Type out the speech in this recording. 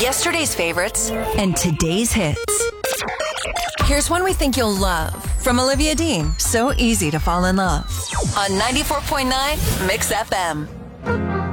Yesterday's favorites and today's hits. Here's one we think you'll love from Olivia Dean. So easy to fall in love. on 94.9 Mix FM.